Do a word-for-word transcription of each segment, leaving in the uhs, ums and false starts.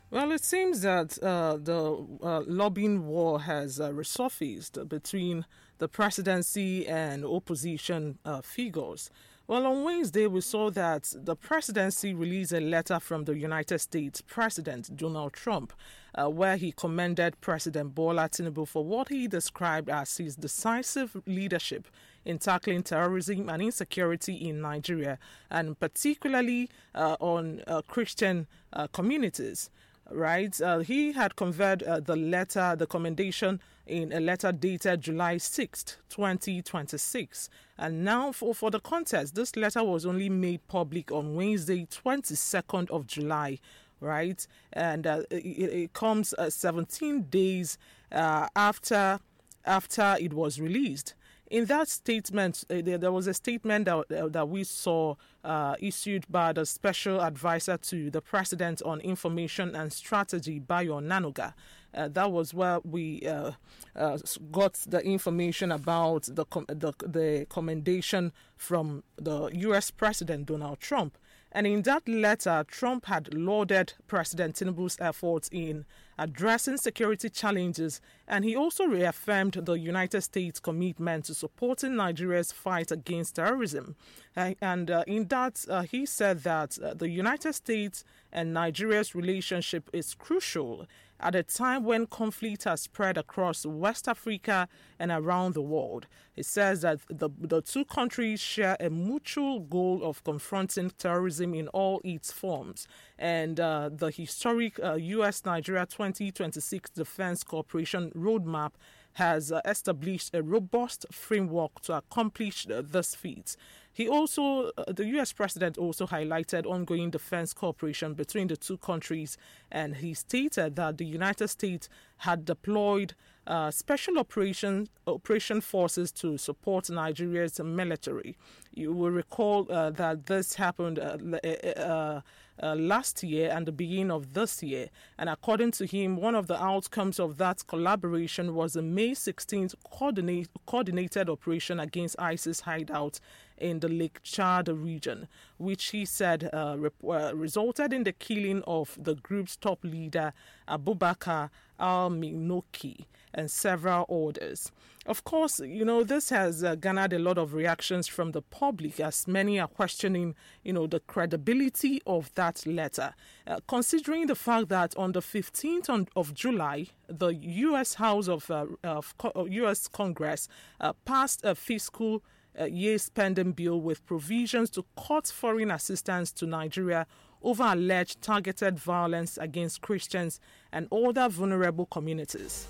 Well, it seems that uh, the uh, lobbying war has uh, resurfaced between the presidency and opposition uh, figures. Well, on Wednesday, we saw that the presidency released a letter from the United States President Donald Trump, uh, where he commended President Bola Tinubu for what he described as his decisive leadership in tackling terrorism and insecurity in Nigeria, and particularly uh, on uh, Christian uh, communities. Right, uh, he had conveyed uh, the letter, the commendation, in a letter dated July sixth, twenty twenty-six. And now, for, for the context, this letter was only made public on Wednesday, twenty-second of July. Right, and uh, it, it comes uh, seventeen days uh, after after it was released. In that statement, uh, there, there was a statement that, uh, that we saw uh, issued by the Special Advisor to the President on Information and Strategy, Bayo Onanuga. Uh, that was where we uh, uh, got the information about the, com- the the commendation from the U S President Donald Trump. And in that letter, Trump had lauded President Tinubu's efforts in addressing security challenges, and he also reaffirmed the United States' commitment to supporting Nigeria's fight against terrorism. Uh, and uh, in that, uh, he said that uh, the United States and Nigeria's relationship is crucial at a time when conflict has spread across West Africa and around the world. He says that the, the two countries share a mutual goal of confronting terrorism in all its forms, and uh, the historic uh, U S Nigeria twenty twenty-six Defense Cooperation Roadmap has uh, established a robust framework to accomplish uh, this feat. He also, uh, the U S president also highlighted ongoing defense cooperation between the two countries, and he stated that the United States had deployed uh, special operation operation forces to support Nigeria's military. You will recall uh, that this happened uh, uh, uh, last year and the beginning of this year, and according to him, one of the outcomes of that collaboration was a May sixteenth coordinate, coordinated operation against ISIS hideout in the Lake Chad region, which he said uh, rep- uh, resulted in the killing of the group's top leader, Abubakar al-Minoki, and several others. Of course, you know, this has uh, garnered a lot of reactions from the public, as many are questioning, you know, the credibility of that letter, uh, considering the fact that on the fifteenth of July, the U S House of, uh, of U S Congress uh, passed a fiscal Uh, year spending bill with provisions to cut foreign assistance to Nigeria over alleged targeted violence against Christians and other vulnerable communities.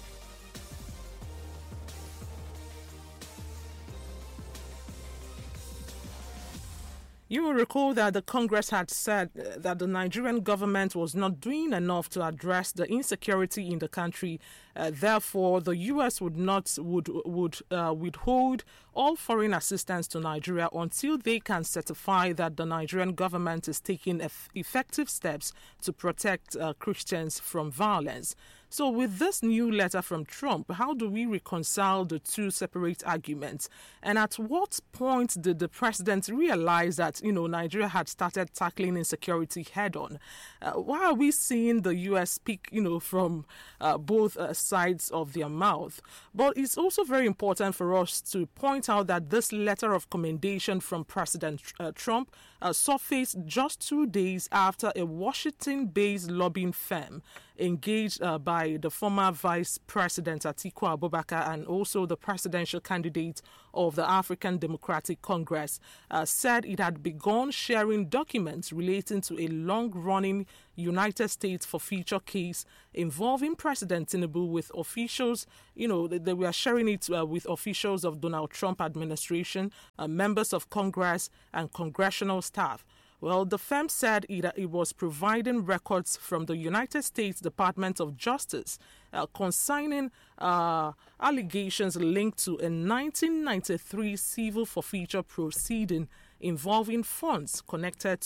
You will recall that the Congress had said uh, that the Nigerian government was not doing enough to address the insecurity in the country. Uh, therefore, the U S would not would would uh, withhold all foreign assistance to Nigeria until they can certify that the Nigerian government is taking eff- effective steps to protect uh, Christians from violence. So with this new letter from Trump, how do we reconcile the two separate arguments? And at what point did the president realize that, you know, Nigeria had started tackling insecurity head on? Uh, why are we seeing the U S speak, you know, from uh, both uh, sides of their mouth? But it's also very important for us to point out that this letter of commendation from President uh, Trump uh, surfaced just two days after a Washington-based lobbying firm engaged uh, by the former Vice President Atiku Abubakar and also the presidential candidate of the African Democratic Congress uh, said it had begun sharing documents relating to a long-running United States for Future case involving President Tinubu with officials. You know, they, they were sharing it uh, with officials of Donald Trump administration, uh, members of Congress, and congressional staff. Well, the firm said it, uh, it was providing records from the United States Department of Justice uh, concerning uh, allegations linked to a nineteen ninety-three civil forfeiture proceeding involving funds connected to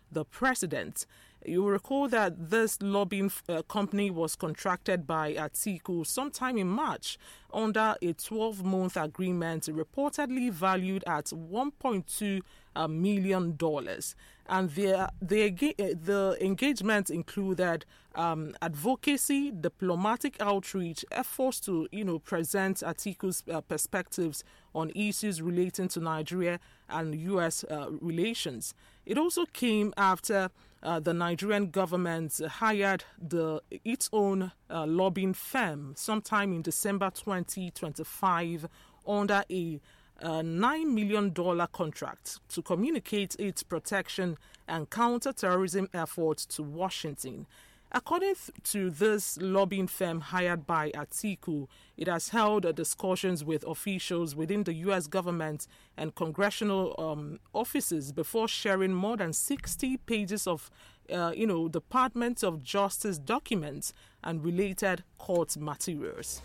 the president. You will recall that this lobbying uh, company was contracted by Atiku sometime in March under a twelve-month agreement reportedly valued at one point two uh, million dollars. And the, the, the engagement included um, advocacy, diplomatic outreach, efforts to, you know, present Atiku's uh, perspectives on issues relating to Nigeria and U S uh, relations. It also came after uh, the Nigerian government hired the its own uh, lobbying firm sometime in December twenty twenty-five under a a nine million dollars contract to communicate its protection and counter-terrorism efforts to Washington. According to this lobbying firm hired by Atiku, it has held discussions with officials within the U S government and congressional um, offices before sharing more than sixty pages of, uh, you know, Department of Justice documents and related court materials.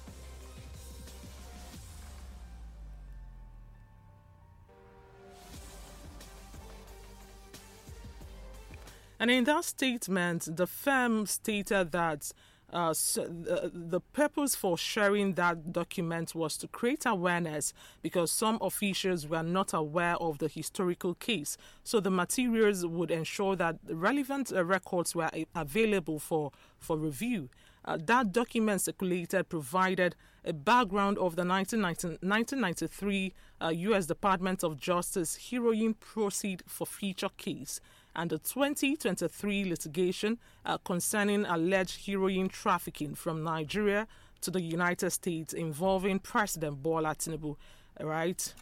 And in that statement, the firm stated that uh, so the, the purpose for sharing that document was to create awareness because some officials were not aware of the historical case. So the materials would ensure that relevant uh, records were available for, for review. Uh, that document circulated provided a background of the nineteen ninety-three uh, U S Department of Justice heroin proceed for future case and the twenty twenty-three litigation uh, concerning alleged heroin trafficking from Nigeria to the United States involving President Bola Tinubu, right?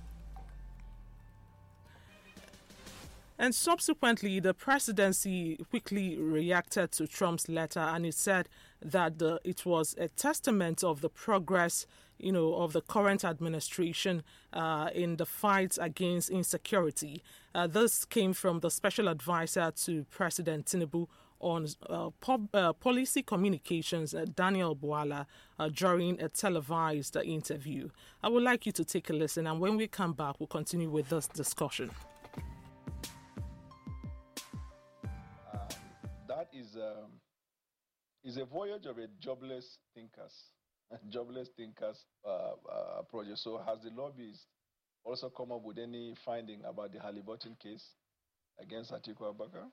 And subsequently, the presidency quickly reacted to Trump's letter, and it said that the, it was a testament of the progress, you know, of the current administration uh, in the fight against insecurity. Uh, this came from the special advisor to President Tinubu on uh, pub, uh, policy communications, uh, Daniel Bwala, uh, during a televised uh, interview. I would like you to take a listen, and when we come back, we'll continue with this discussion. That is um, is a voyage of a jobless thinkers, jobless thinkers uh, uh, project. So has the lobbyists also come up with any finding about the Halliburton case against Atiku Abubakar?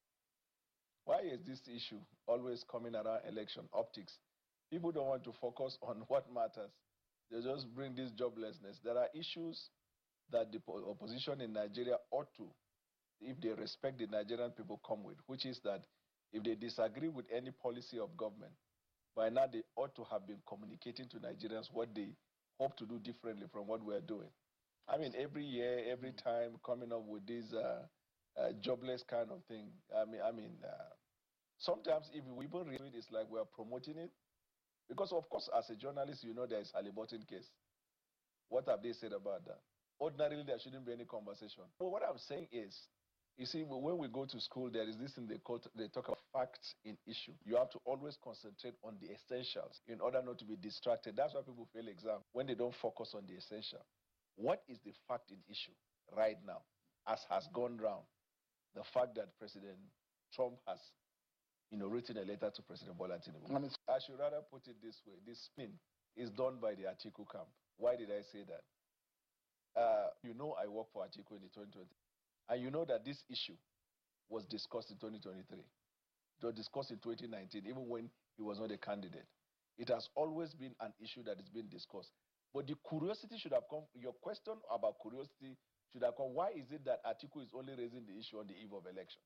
Why is this issue always coming around election optics? People don't want to focus on what matters. They just bring this joblessness. There are issues that the opposition in Nigeria ought to, if they respect the Nigerian people, come with, which is that if they disagree with any policy of government, by now they ought to have been communicating to Nigerians what they hope to do differently from what we're doing. I mean, every year, every time, coming up with this uh, uh, jobless kind of thing. I mean, I mean, uh, sometimes if we even read it, it's like we're promoting it. Because, of course, as a journalist, you know there is Halliburton case. What have they said about that? Ordinarily, there shouldn't be any conversation. But what I'm saying is, you see, when we go to school, there is this thing they call, they talk about facts in issue. You have to always concentrate on the essentials in order not to be distracted. That's why people fail exam, when they don't focus on the essential. What is the fact in issue right now, as has gone round? The fact that President Trump has, you know, written a letter to President Bola Tinubu. I should rather put it this way. This spin is done by the Atiku camp. Why did I say that? Uh, you know I work for Atiku in the twenty twenty. And you know that this issue was discussed in twenty twenty-three. It was discussed in twenty nineteen, even when he was not a candidate. It has always been an issue that is being discussed. But the curiosity should have come, your question about curiosity should have come, why is it that Atiku is only raising the issue on the eve of election?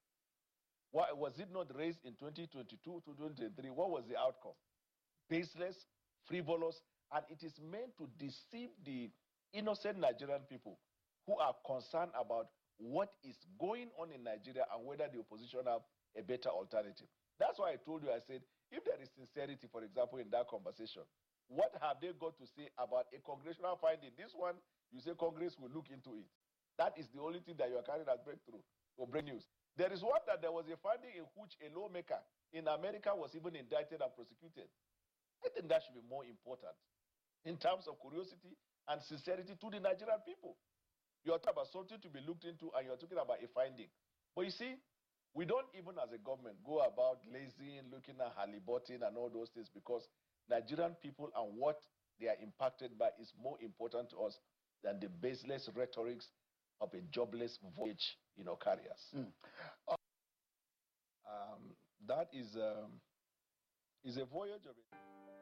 Why was it not raised in twenty twenty-two to twenty twenty-three? What was the outcome? Baseless, frivolous, and it is meant to deceive the innocent Nigerian people who are concerned about what is going on in Nigeria and whether the opposition have a better alternative. That's why I told you, I said, if there is sincerity, for example, in that conversation, what have they got to say about a congressional finding? This one, you say Congress will look into it. That is the only thing that you are carrying as breakthrough or break news. There is one that there was a finding in which a lawmaker in America was even indicted and prosecuted. I think that should be more important in terms of curiosity and sincerity to the Nigerian people. You're talking about something to be looked into and you're talking about a finding. But you see, We don't even as a government go about lazying, looking at Halliburton and all those things, because Nigerian people and what they are impacted by is more important to us than the baseless rhetorics of a jobless voyage, you know, carriers. Mm. Um, that is, um, is a voyage of it.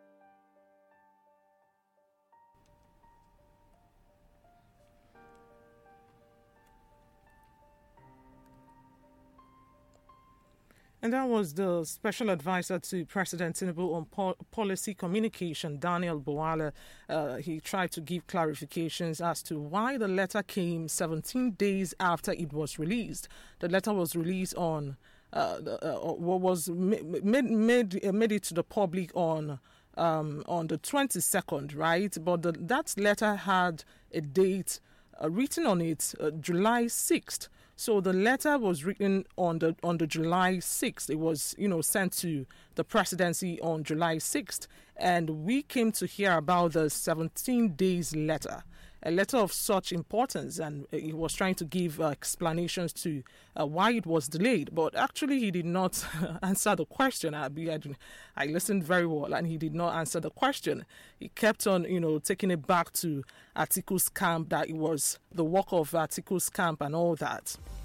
And that was the special advisor to President Tinubu on po- policy communication, Daniel Bwala. Uh, he tried to give clarifications as to why the letter came seventeen days after it was released. The letter was released on, uh, uh, what was made, made, made it to the public on um, on the twenty-second, right? But the, that letter had a date uh, written on it, uh, July sixth. So the letter was written on the on the July sixth. It was, you know, sent to the presidency on July sixth. And we came to hear about the seventeen days letter, a letter of such importance. And he was trying to give uh, explanations to uh, why it was delayed. But actually, he did not answer the question. I, I listened very well, and he did not answer the question. He kept on, you know, taking it back to Atiku's camp, that it was the work of Atiku's camp and all that.